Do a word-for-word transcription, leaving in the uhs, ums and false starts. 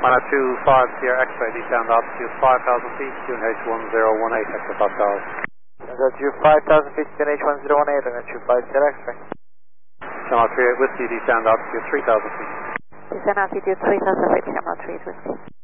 one oh two five Sierra X-ray, descend altitude five thousand feet, Q N H one zero one eight, Hector Pascal. Altitude five thousand feet, Q N H one zero one eight, I'm going to two five Sierra X-ray. Channel three eight Whiskey, descend altitude three thousand feet. Descend altitude three thousand feet, Channel three eight Whiskey.